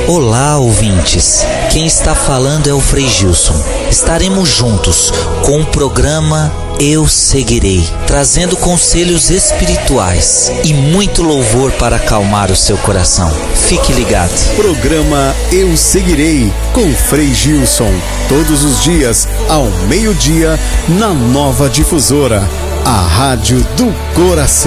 Olá, ouvintes. Quem está falando é o Frei Gilson. Estaremos juntos com o programa Eu Seguirei, trazendo conselhos espirituais e muito louvor para acalmar o seu coração. Fique ligado. Programa Eu Seguirei com Frei Gilson, todos os dias ao meio-dia na Nova Difusora, a Rádio do Coração.